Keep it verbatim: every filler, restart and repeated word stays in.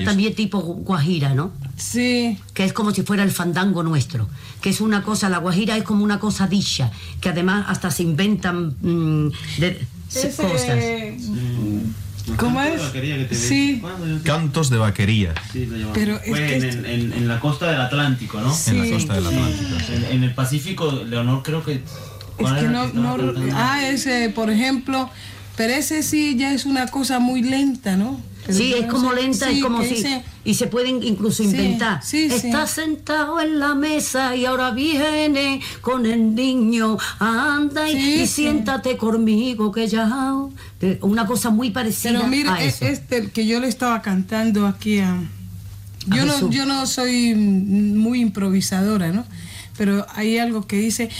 también tipo guajira, ¿no? Sí. Que es como si fuera el fandango nuestro, que es una cosa, la guajira es como una cosa dicha, que además hasta se inventan mmm, de, Ese, cosas. Sí. ¿Cómo es? Sí. Cantos de vaquería. Sí, pero es Fue que en, esto... en, en la costa del Atlántico, ¿no? Sí. En la costa del Atlántico. Sí. En, en el Pacífico, Leonor creo que... Es que no, no, ah, ese, por ejemplo, pero ese sí ya es una cosa muy lenta, ¿no? Pero sí, es como sé, lenta, sí, es como si... Dice, y se pueden incluso sí, inventar. Sí, Está sí. sentado en la mesa y ahora viene con el niño. Anda y, Sí, y sí. siéntate conmigo que ya... Una cosa muy parecida Pero mira, a eso. este que yo le estaba cantando aquí a... Yo A no, Jesús. yo no soy muy improvisadora, ¿no? Pero hay algo que dice...